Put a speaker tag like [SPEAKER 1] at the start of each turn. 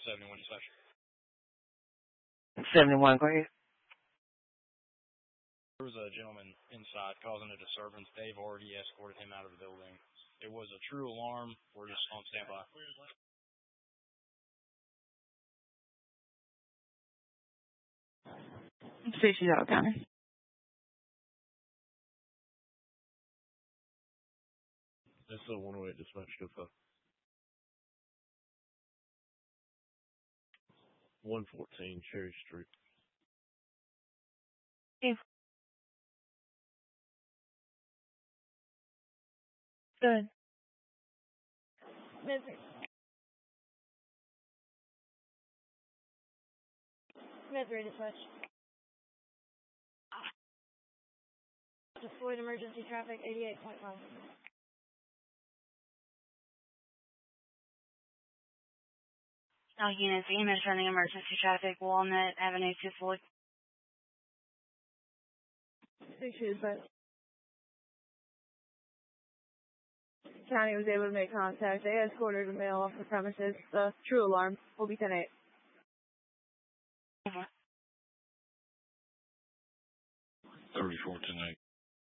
[SPEAKER 1] 71 dispatch.
[SPEAKER 2] 71, go ahead.
[SPEAKER 1] There was a gentleman inside causing a disturbance. They've already escorted him out of the building. It was a true alarm. We're just on standby.
[SPEAKER 2] $60 County.
[SPEAKER 3] That's the 108 dispatch to 114 Cherry Street.
[SPEAKER 2] Okay. Good.
[SPEAKER 4] Missouri dispatch. Deployed emergency traffic 88.1.
[SPEAKER 5] All units, EMS running emergency traffic, Walnut Avenue to Floyd.
[SPEAKER 4] 60 dispatch. County was able to make contact. They escorted a male off the premises. The true alarm will be 10-8.
[SPEAKER 5] Over.
[SPEAKER 1] 34 10-8.